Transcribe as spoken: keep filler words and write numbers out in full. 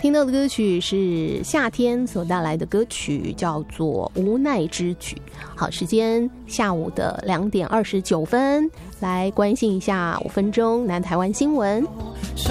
听到的歌曲是夏天所带来的歌曲，叫做《无奈之举》。好，时间下午的两点二十九分，来关心一下五分钟南台湾新闻。